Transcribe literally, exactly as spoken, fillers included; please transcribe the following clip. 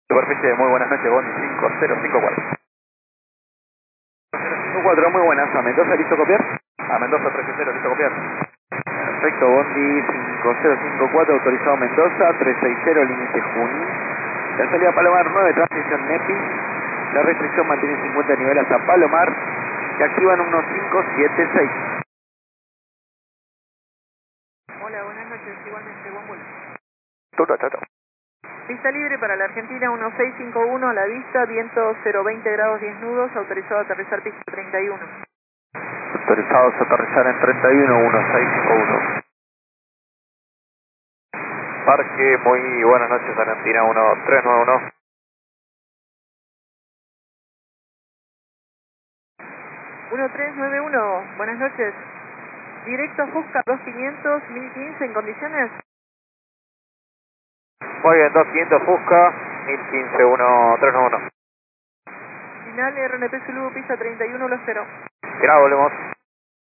Superficie, muy buenas noches, Bondi cinco cero cinco cuatro. cinco cuatro, muy buenas, a Mendoza, ¿listo copiar? A Mendoza tres cero, ¿listo copiar? Perfecto, Bondi cinco cero cinco cuatro, autorizado Mendoza, tres seis cero, límite Junín. La salida Palomar nueve, transición NEPI. La restricción mantiene cincuenta nivel hasta Palomar. Y activan unos cinco siete seis. Hola, buenas noches, igualmente, buen vuelo. Todo, todo. Pista libre para la Argentina uno seis cinco uno a la vista, viento cero veinte grados diez nudos, autorizado a aterrizar pista treinta y uno. Autorizados a aterrizar en treinta y uno, uno seis cinco uno. Parque, muy buenas noches, Argentina uno tres nueve uno. uno tres nueve uno, buenas noches. Directo Fusca dos quinientos, mil quince en condiciones. Muy bien, dos quinientos Fusca, mil quince, uno tres nueve uno. Final R N P Zulu, pista treinta y uno, lo cero. Tirá, volvemos.